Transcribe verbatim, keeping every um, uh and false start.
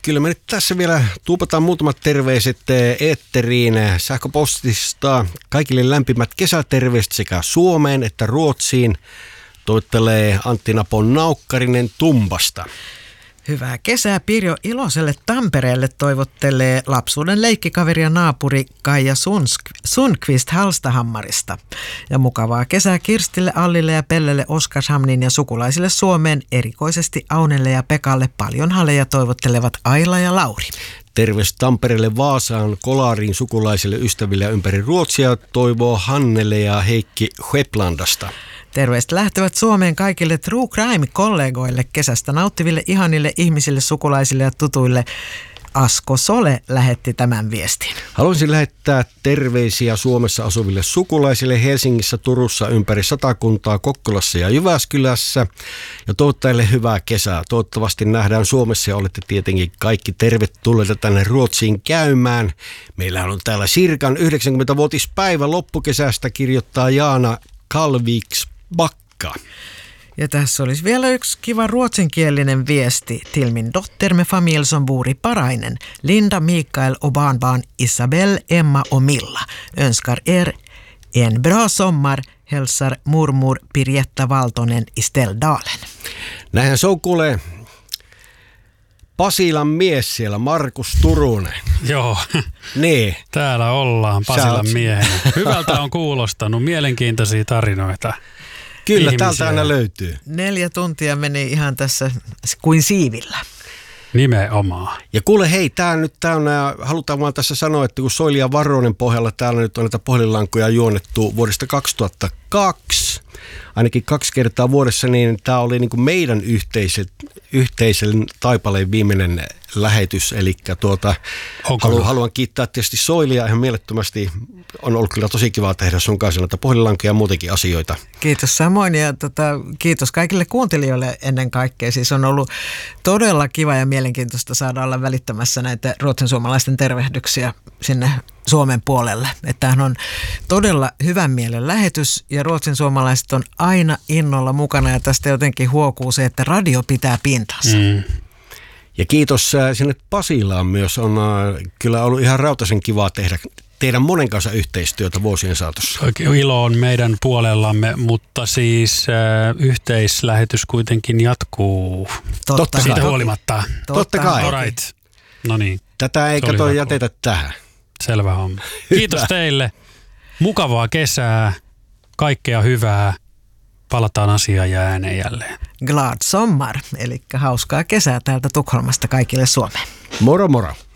Kyllä me nyt tässä vielä tuupataan muutamat terveiset eetteriin sähköpostista. Kaikille lämpimät kesäterveiset sekä Suomeen että Ruotsiin. Toivottelee Antti Napon Naukkarinen Tumbasta. Hyvää kesää Pirjo Iloselle Tampereelle toivottelee lapsuuden leikkikaveri ja naapuri Kaija Sundqvist Hallstahammarista. Ja mukavaa kesää Kirstille, Allille ja Pellelle Oskarshamnin ja sukulaisille Suomeen, erikoisesti Aunelle ja Pekalle paljon haleja toivottelevat Aila ja Lauri. Terveys Tampereelle, Vaasaan, Kolariin, sukulaisille, ystäville ja ympäri Ruotsia toivoo Hannele ja Heikki Heplandasta. Terveiset lähtevät Suomeen kaikille True Crime-kollegoille, kesästä nauttiville ihanille ihmisille, sukulaisille ja tutuille. Asko Sole lähetti tämän viestin. Haluaisin lähettää terveisiä Suomessa asuville sukulaisille Helsingissä, Turussa, ympäri Satakuntaa, Kokkolassa ja Jyväskylässä. Ja toivottajille hyvää kesää. Toivottavasti nähdään Suomessa ja olette tietenkin kaikki tervetulleita tänne Ruotsiin käymään. Meillä on täällä Sirkan yhdeksänkymmenvuotispäivä loppukesästä, kirjoittaa Jaana Kalviks Bakka. Ja tässä olisi vielä yksi kiva ruotsinkielinen viesti. Till min dotter med familj som bor i Parainen, Linda, Mikael och barnbarn Isabel, Emma och Milla. Önskar er en bra sommar, hälsar mormor Pirjetta Valtonen i Ställdalen. Näinhän se on kuule Pasilan mies siellä, Markus Turunen. Joo, niin. Täällä ollaan Pasilan oot... miehenä. Hyvältä on kuulostanut, mielenkiintoisia tarinoita. Kyllä, ihmisiä. Täältä aina löytyy. Neljä tuntia meni ihan tässä kuin siivillä. Nimenomaan. Ja kuule hei, tää nyt tää on, halutaan vaan tässä sanoa, että kun Soili ja Varonen pohjalla täällä nyt on näitä puhelinlankoja juonnettu vuodesta kaksituhattakaksi, ainakin kaksi kertaa vuodessa, niin tää oli niin kuin meidän yhteisen, yhteisen Taipaleen viimeinen lähetys. Eli tuota, haluan, haluan kiittää tietysti Soilia ihan mielettömästi. On ollut kyllä tosi kiva tehdä sun kanssa näitä puhelinlankoja ja muutenkin asioita. Kiitos samoin ja tota, kiitos kaikille kuuntelijoille ennen kaikkea. Siis on ollut todella kiva ja mielenkiintoista saada olla välittämässä näitä ruotsinsuomalaisten tervehdyksiä sinne Suomen puolelle. Että tämähän on todella hyvän mielen lähetys ja ruotsinsuomalaiset on aina innolla mukana ja tästä jotenkin huokuu se, että radio pitää pintansa. Mm. Ja kiitos sinne Pasilaan myös. On kyllä ollut ihan rautaisen kivaa tehdä teidän monen kanssa yhteistyötä vuosien saatossa. Oikein ilo on meidän puolellamme, mutta siis äh, yhteislähetys kuitenkin jatkuu. Totta Siitä kai. huolimatta. Totta, Totta kai. All right. No niin. Tätä ei kato jätetä tähän. Selvä homma. Kiitos teille. Mukavaa kesää. Kaikkea hyvää. Palataan asiaan ja ääneen jälleen. Glad sommar, eli hauskaa kesää täältä Tukholmasta kaikille Suomeen. Moro moro.